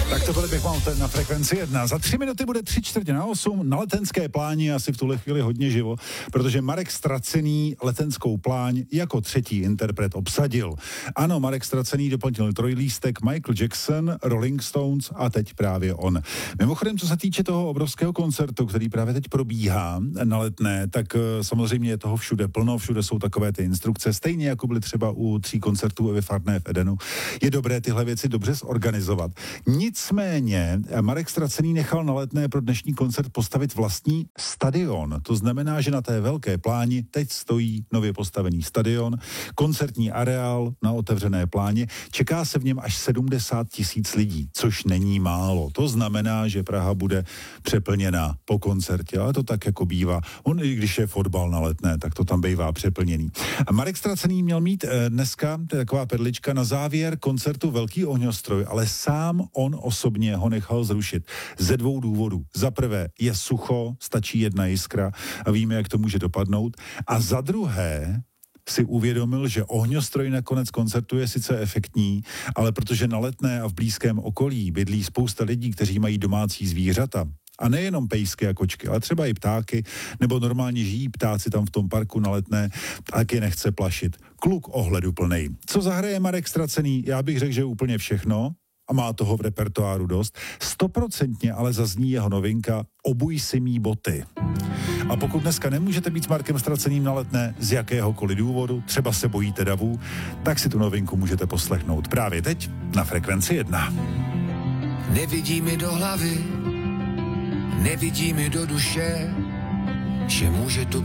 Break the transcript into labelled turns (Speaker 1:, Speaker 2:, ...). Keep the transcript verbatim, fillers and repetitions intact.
Speaker 1: Tak to byl Big Mountain na Frekvenci jedna. Za tři minuty bude tři čtvrtě na osm. Na Letenské pláni asi v tuhle chvíli hodně živo, protože Marek Stracený Letenskou pláň jako třetí interpret obsadil. Ano, Marek Stracený doplnil trojlístek, Michael Jackson, Rolling Stones a teď právě on. Mimochodem, co se týče toho obrovského koncertu, který právě teď probíhá na Letné, tak samozřejmě je toho všude plno, všude jsou takové ty instrukce, stejně jako byly třeba u tří koncertů Evy Farné v Edenu. Je dobré tyhle věci dobře zorganizovat. Nicméně Marek Stracený nechal na Letné pro dnešní koncert postavit vlastní stadion. To znamená, že na té velké pláni teď stojí nově postavený stadion, koncertní areál na otevřené pláni. Čeká se v něm až sedmdesát tisíc lidí, což není málo. To znamená, že Praha bude přeplněná po koncertě, ale to tak jako bývá. On, i když je fotbal na Letné, tak to tam bývá přeplněný. A Marek Stracený měl mít eh, dneska, to je taková perlička, na závěr koncertu Velký ohňostroj, ale sám on osobně ho nechal zrušit. Ze dvou důvodů. Za prvé je sucho, stačí jedna jiskra a víme, jak to může dopadnout. A za druhé si uvědomil, že ohňostroj na konec koncertu je sice efektní, ale protože na Letné a v blízkém okolí bydlí spousta lidí, kteří mají domácí zvířata, a nejenom pejsky a kočky, ale třeba i ptáky, nebo normálně žijí ptáci tam v tom parku na Letné, tak je nechce plašit. Kluk ohleduplnej. Co zahraje Marek Stracený? Já bych řekl, že úplně všechno a má toho v repertoáru dost. Stoprocentně ale zazní jeho novinka Obuj si mý boty. A pokud dneska nemůžete být s Markem Straceným na Letné z jakéhokoliv důvodu, třeba se bojíte davů, tak si tu novinku můžete poslechnout právě teď na Frekvenci jedna.
Speaker 2: Nevidí mi do hlavy, nevidí mi do duše, že může tu